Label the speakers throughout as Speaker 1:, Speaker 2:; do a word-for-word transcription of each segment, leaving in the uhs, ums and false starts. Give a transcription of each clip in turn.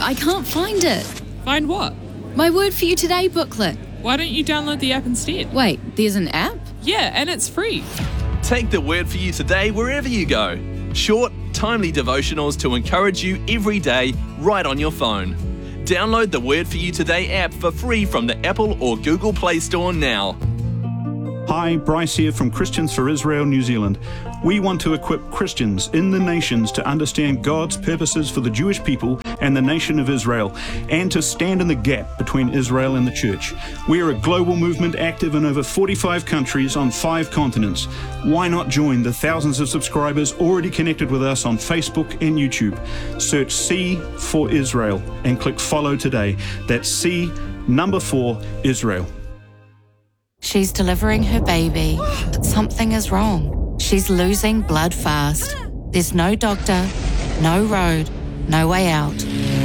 Speaker 1: I can't find it.
Speaker 2: Find what?
Speaker 1: My Word For You Today booklet.
Speaker 2: Why don't you download the app instead?
Speaker 1: Wait, there's an app?
Speaker 2: Yeah, and it's free.
Speaker 3: Take the Word For You Today wherever you go. Short, timely devotionals to encourage you every day, right on your phone. Download the Word For You Today app for free from the Apple or Google Play Store now.
Speaker 4: Hi, Bryce here from Christians for Israel, New Zealand. We want to equip Christians in the nations to understand God's purposes for the Jewish people and the nation of Israel, and to stand in the gap between Israel and the church. We are a global movement active in over forty-five countries on five continents. Why not join the thousands of subscribers already connected with us on Facebook and YouTube? Search C for Israel and click follow today. That's C number four Israel.
Speaker 5: She's delivering her baby, but something is wrong. She's losing blood fast. There's no doctor, no road, no way out.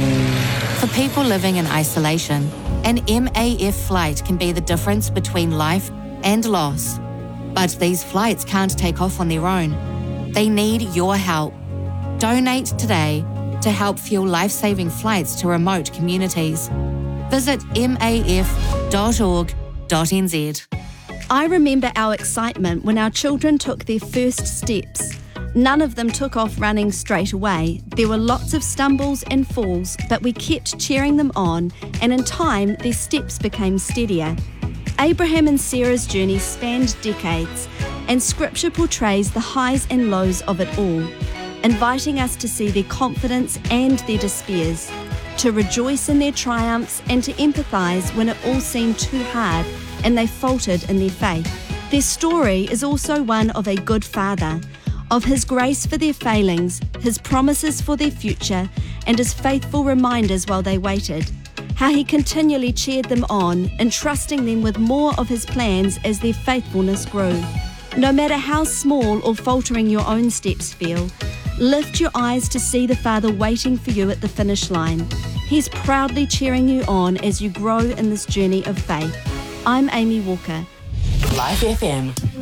Speaker 5: For people living in isolation, an M A F flight can be the difference between life and loss. But these flights can't take off on their own. They need your help. Donate today to help fuel life-saving flights to remote communities. Visit m a f dot org dot n z.
Speaker 6: I remember our excitement when our children took their first steps. None of them took off running straight away. There were lots of stumbles and falls, but we kept cheering them on, and in time, their steps became steadier. Abraham and Sarah's journey spanned decades, and Scripture portrays the highs and lows of it all, inviting us to see their confidence and their despairs, to rejoice in their triumphs and to empathise when it all seemed too hard and they faltered in their faith. Their story is also one of a good father, of his grace for their failings, his promises for their future, and his faithful reminders while they waited. How he continually cheered them on, entrusting them with more of his plans as their faithfulness grew. No matter how small or faltering your own steps feel, lift your eyes to see the Father waiting for you at the finish line. He's proudly cheering you on as you grow in this journey of faith. I'm Amy Walker.
Speaker 7: Live F M.